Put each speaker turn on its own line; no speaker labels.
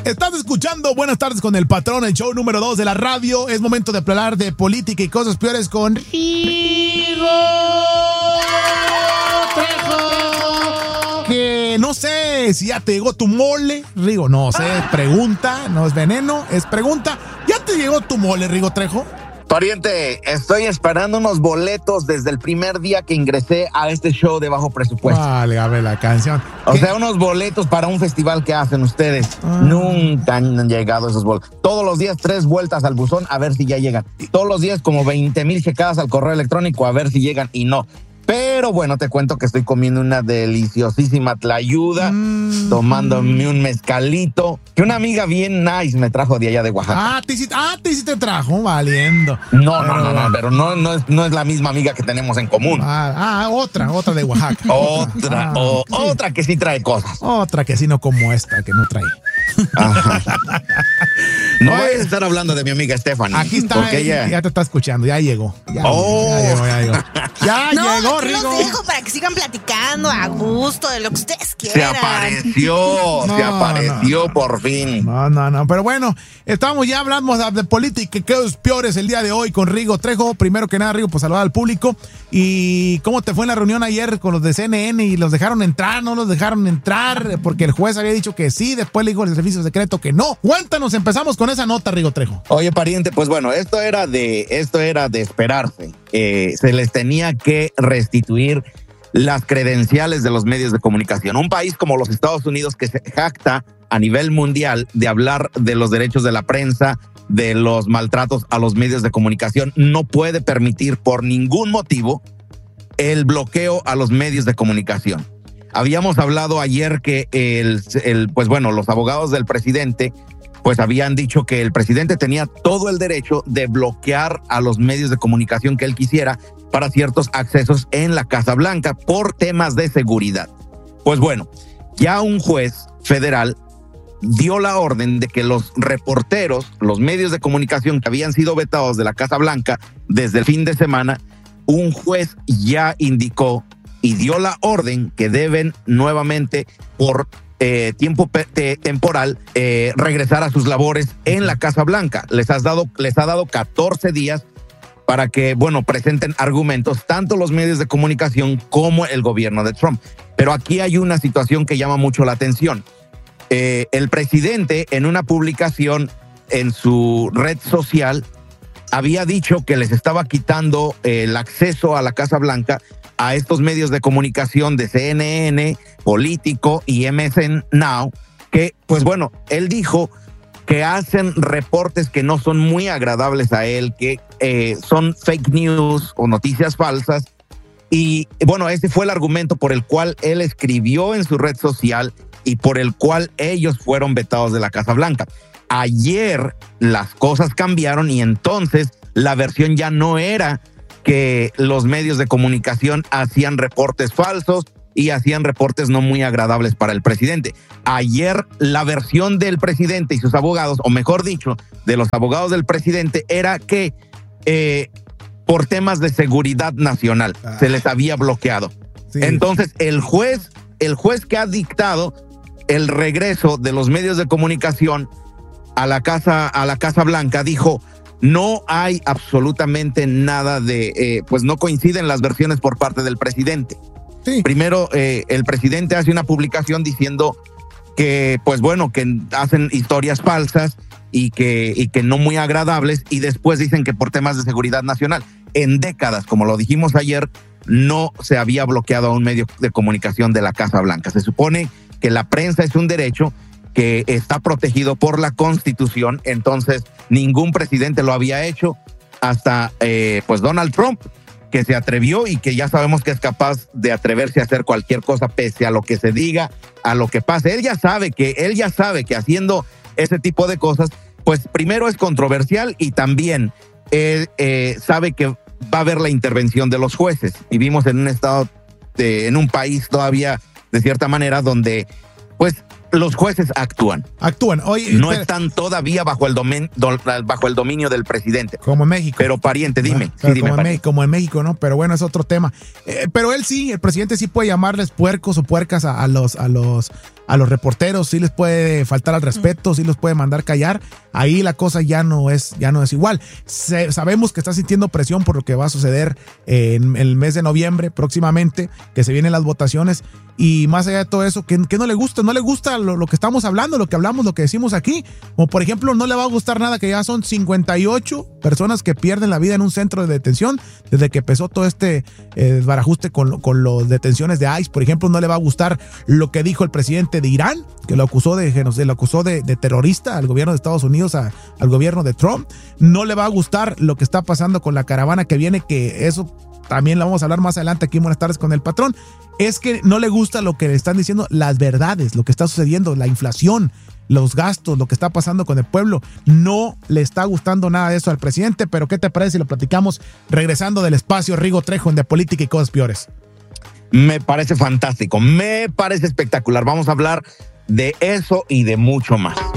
Estás escuchando Buenas Tardes con el Patrón, el show número 2 de la radio. Es momento de hablar de política y cosas peores con Rigo Trejo. Que no sé si ya te llegó tu mole, Rigo. No sé, pregunta, no es veneno, es pregunta. ¿Ya te llegó tu mole, Rigo Trejo?
Pariente, estoy esperando unos boletos desde el primer día que ingresé a este show de bajo presupuesto.
Vale, a ver la canción.
O sea, unos boletos para un festival que hacen ustedes. Nunca han llegado esos boletos. Todos los días 3 vueltas al buzón a ver si ya llegan. Todos los días como 20,000 checadas al correo electrónico a ver si llegan y no. Pero bueno, te cuento que estoy comiendo una deliciosísima tlayuda, tomándome un mezcalito, que una amiga bien nice me trajo de allá de Oaxaca.
Sí te trajo, valiendo.
Pero no es la misma amiga que tenemos en común.
Otra de Oaxaca.
Otra que sí trae cosas.
Otra que sí no como esta, que no trae.
No voy a estar hablando de mi amiga Stephanie.
Aquí está, ya te está escuchando, ya llegó. Ya llegó, Rigo.
Los dejo para que sigan platicando a gusto de lo que ustedes quieran.
Se apareció por fin.
No, pero bueno, ya hablamos de política y qué es peores el día de hoy con Rigo Trejo. Primero que nada, Rigo, pues saludar al público. ¿Y cómo te fue en la reunión ayer con los de CNN? ¿Y los dejaron entrar? ¿No los dejaron entrar? Porque el juez había dicho que sí, después le dijo el servicio secreto que no. Cuéntanos, empezamos con esa nota, Rigo Trejo.
Oye, pariente, pues bueno, esto era de esperarse. Se les tenía que restituir las credenciales de los medios de comunicación. Un país como los Estados Unidos, que se jacta a nivel mundial de hablar de los derechos de la prensa, de los maltratos a los medios de comunicación, no puede permitir por ningún motivo el bloqueo a los medios de comunicación. Habíamos hablado ayer que los abogados del presidente pues habían dicho que el presidente tenía todo el derecho de bloquear a los medios de comunicación que él quisiera para ciertos accesos en la Casa Blanca por temas de seguridad. Pues bueno, ya un juez federal dio la orden de que los reporteros, los medios de comunicación que habían sido vetados de la Casa Blanca desde el fin de semana, un juez ya indicó y dio la orden que deben nuevamente por tiempo temporal regresar a sus labores en la Casa Blanca. Les ha dado 14 días para que, presenten argumentos tanto los medios de comunicación como el gobierno de Trump. Pero aquí hay una situación que llama mucho la atención. El presidente, en una publicación en su red social, había dicho que les estaba quitando el acceso a la Casa Blanca a estos medios de comunicación de CNN, Político y MSN Now, que, él dijo que hacen reportes que no son muy agradables a él, que son fake news o noticias falsas. Y, ese fue el argumento por el cual él escribió en su red social y por el cual ellos fueron vetados de la Casa Blanca. Ayer las cosas cambiaron y entonces la versión ya no era que los medios de comunicación hacían reportes falsos y hacían reportes no muy agradables para el presidente. Ayer la versión del presidente y sus abogados, o mejor dicho, de los abogados del presidente, era que por temas de seguridad nacional se les había bloqueado. Sí. Entonces el juez que ha dictado el regreso de los medios de comunicación a la Casa Blanca dijo: no hay absolutamente nada no coinciden las versiones por parte del presidente. Sí. Primero, el presidente hace una publicación diciendo que, que hacen historias falsas y que no muy agradables, y después dicen que por temas de seguridad nacional. En décadas, como lo dijimos ayer, no se había bloqueado a un medio de comunicación de la Casa Blanca. Se supone que la prensa es un derecho que está protegido por la Constitución, entonces ningún presidente lo había hecho hasta Donald Trump, que se atrevió y que ya sabemos que es capaz de atreverse a hacer cualquier cosa pese a lo que se diga, a lo que pase. Él ya sabe que haciendo ese tipo de cosas, pues primero es controversial y también sabe que va a haber la intervención de los jueces. Vivimos en un estado, en un país todavía de cierta manera donde los jueces actúan.
Oye,
no están todavía bajo el dominio del presidente.
Como en México.
Pero pariente, dime.
Como en México, ¿no? Pero bueno, es otro tema. Pero el presidente sí puede llamarles puercos o puercas a los a los reporteros, sí les puede faltar al respeto, sí los puede mandar callar. Ahí la cosa ya no es igual. Sabemos que está sintiendo presión por lo que va a suceder en el mes de noviembre próximamente, que se vienen las votaciones. Y más allá de todo eso, ¿qué no le gusta? No le gusta lo que estamos hablando, lo que hablamos, lo que decimos aquí. Como por ejemplo, no le va a gustar nada que ya son 58 personas que pierden la vida en un centro de detención desde que empezó todo este desbarajuste con las detenciones de ICE. Por ejemplo, no le va a gustar lo que dijo el presidente de Irán, que lo acusó de terrorista al gobierno de Estados Unidos, al gobierno de Trump. No le va a gustar lo que está pasando con la caravana que viene, que eso también lo vamos a hablar más adelante aquí en Buenas Tardes con el Patrón. Es que no le gusta lo que le están diciendo, las verdades, lo que está sucediendo, la inflación, los gastos, lo que está pasando con el pueblo. No le está gustando nada de eso al presidente, pero ¿qué te parece si lo platicamos regresando del espacio? Rigo Trejo en De Política y Cosas Peores.
Me parece fantástico, me parece espectacular. Vamos a hablar de eso y de mucho más.